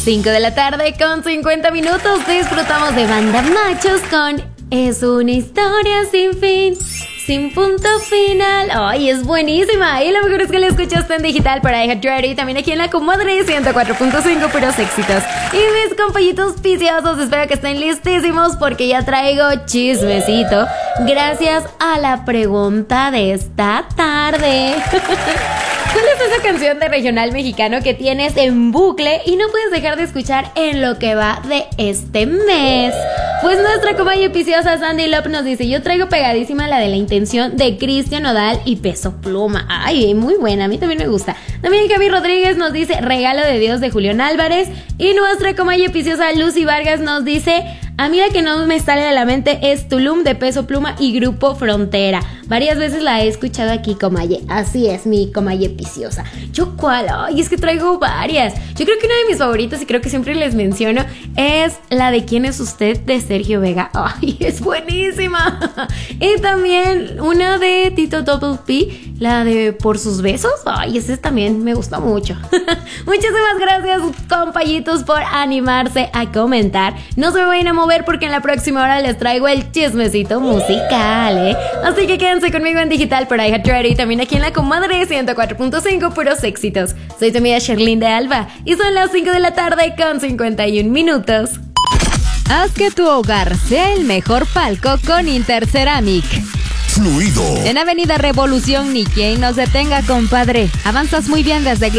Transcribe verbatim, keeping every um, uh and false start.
cinco de la tarde con cincuenta minutos. Disfrutamos de Banda Machos con Es una historia sin fin, sin punto final. Ay, es buenísima. Y lo mejor es que la escuchaste en digital para iHeartRadio y también aquí en la Comadre ciento cuatro punto cinco, puros éxitos. Y mis compañitos piciosos, espero que estén listísimos porque ya traigo chismecito gracias a la pregunta de esta tarde. ¿Cuál es esa canción de regional mexicano que tienes en bucle y no puedes dejar de escuchar en lo que va de este mes? Pues nuestra comadre piciosa Sandy Lop nos dice: yo traigo pegadísima la de La Intención de Cristian Nodal y Peso Pluma. Ay, muy buena, a mí también me gusta. También Javi Rodríguez nos dice Regalo de Dios de Julián Álvarez. Y nuestra comadre piciosa Lucy Vargas nos dice: a mí la que no me sale de la mente es Tulum de Peso Pluma y Grupo Frontera. Varias veces la he escuchado aquí, comadre. Así es, mi comadre piciosa. ¿Yo cuál? Ay, es que traigo varias. Yo creo que una de mis favoritas, y creo que siempre les menciono, es la de ¿Quién es usted? De Sergio Vega. Ay, es buenísima. Y también una de Tito Double P, la de Por sus besos. Ay, ese también me gusta mucho. Muchísimas gracias, compañitos, por animarse a comentar. No se me vayan a mover porque en la próxima hora les traigo el chismecito musical, ¿eh? Así que quédense conmigo en digital por iHeartRadio y también aquí en la Comadre ciento cuatro punto cinco, puros éxitos. Soy tu amiga Sherlyn de Alba y son las cinco de la tarde con cincuenta y un minutos. Haz que tu hogar sea el mejor palco con Interceramic. Fluido. En Avenida Revolución, ni quien nos detenga, compadre. Avanzas muy bien desde